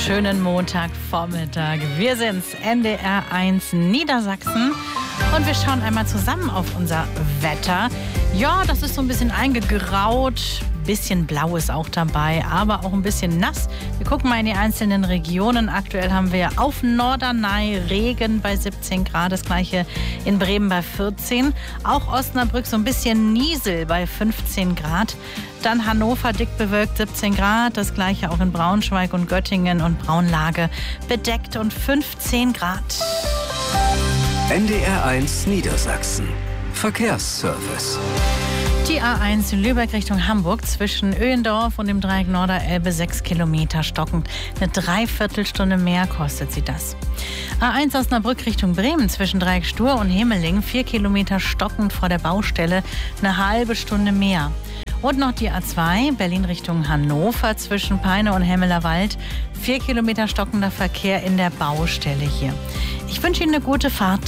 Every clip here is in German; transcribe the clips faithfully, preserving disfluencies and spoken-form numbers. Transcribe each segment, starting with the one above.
Schönen Montagvormittag. Wir sind's, N D R eins Niedersachsen. Und wir schauen einmal zusammen auf unser Wetter. Ja, das ist so ein bisschen eingegraut. Bisschen blau ist auch dabei, aber auch ein bisschen nass. Wir gucken mal in die einzelnen Regionen. Aktuell haben wir auf Norderney Regen bei siebzehn Grad, das gleiche in Bremen bei vierzehn. Auch Osnabrück so ein bisschen Niesel bei fünfzehn Grad. Dann Hannover dick bewölkt siebzehn Grad, das gleiche auch in Braunschweig und Göttingen und Braunlage bedeckt und fünfzehn Grad. N D R eins Niedersachsen. Verkehrsservice. Die A eins Lübeck Richtung Hamburg zwischen Öhendorf und dem Dreieck Norderelbe sechs Kilometer stockend. Eine Dreiviertelstunde mehr kostet sie das. A eins Osnabrück Richtung Bremen zwischen Dreieck Stur und Hemeling vier Kilometer stockend vor der Baustelle. Eine halbe Stunde mehr. Und noch die A zwei Berlin Richtung Hannover zwischen Peine und Hemmelerwald. vier Kilometer stockender Verkehr in der Baustelle hier. Ich wünsche Ihnen eine gute Fahrt.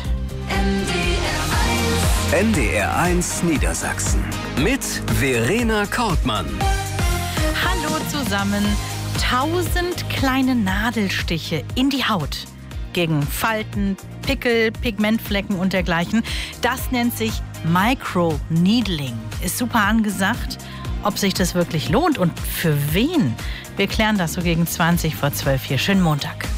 N D R eins Niedersachsen mit Verena Kortmann. Hallo zusammen. Tausend kleine Nadelstiche in die Haut. Gegen Falten, Pickel, Pigmentflecken und dergleichen. Das nennt sich Microneedling. Ist super angesagt. Ob sich das wirklich lohnt und für wen? Wir klären das so gegen zwanzig vor zwölf hier. Schönen Montag.